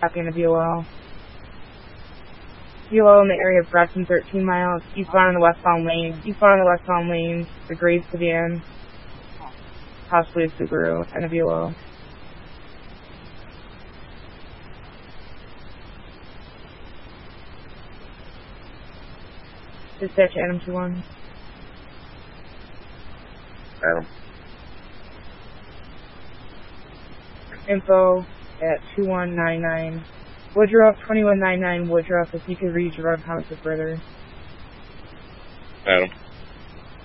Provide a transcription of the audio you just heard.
copy on the VOL. VOL in the area of Bresson, 13 miles, eastbound on the westbound lane. Eastbound on the westbound lane, the Graves sedan, possibly a Subaru, and a VOL. Dispatch Adam 2-1. Adam. Info at 2199. Woodruff, 2199 Woodruff, if you could read your road comments further. Adam.